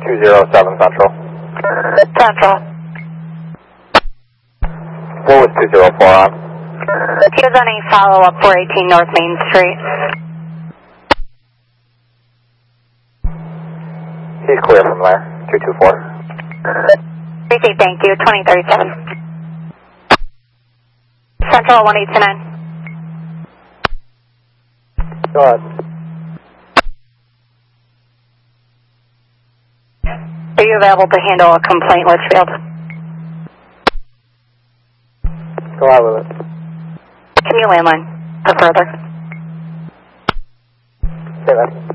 207 Central. Central. What was 204 on? He was on a follow-up 418 North Main Street. He's clear from there, 224. Appreciate, thank you, 2037. Central 1829. Go ahead. Are you available to handle a complaint, Litchfield? Go ahead with it. Can you landline for further? Say that.